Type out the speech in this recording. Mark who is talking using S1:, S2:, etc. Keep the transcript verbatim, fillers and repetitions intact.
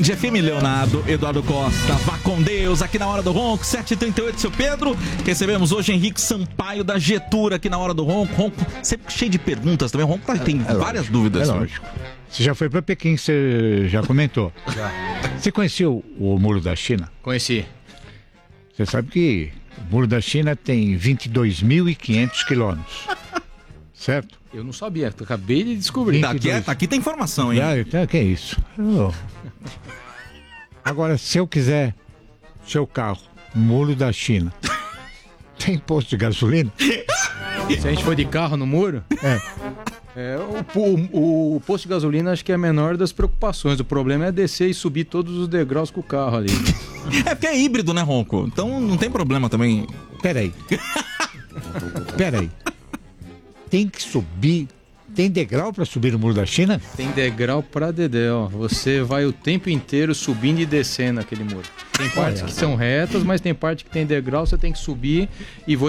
S1: Band F M, Leonardo, Eduardo Costa, vá com Deus, aqui na Hora do Ronco, sete e trinta e oito, seu Pedro. Recebemos hoje Henrique Sampaio da Getura aqui na Hora do Ronco. Ronco sempre cheio de perguntas também. O Ronco tá, tem é várias
S2: lógico,
S1: dúvidas.
S2: É lógico. Você já foi para Pequim, você já comentou.
S3: Já.
S2: Você conheceu o Muro da China?
S3: Conheci.
S2: Você sabe que o Muro da China tem vinte e dois mil e quinhentos quilômetros, certo?
S3: Eu não sabia, acabei de descobrir.
S1: Tá aqui, é, tá aqui tem informação, hein?
S2: Ah, então, que é isso? Oh. Agora, se eu quiser seu carro, Muro da China, tem posto de gasolina?
S3: Se a gente for de carro no muro?
S2: É.
S3: É, o, o, o posto de gasolina acho que é a menor das preocupações. O problema é descer e subir todos os degraus com o carro ali.
S1: É porque é híbrido, né, Ronco? Então não tem problema também.
S2: Peraí. Peraí. Tem que subir. Tem degrau para subir no Muro da China?
S3: Tem degrau pra dedé, ó. Você vai o tempo inteiro subindo e descendo aquele muro. Tem partes que são retas, mas tem parte que tem degrau, você tem que subir e vou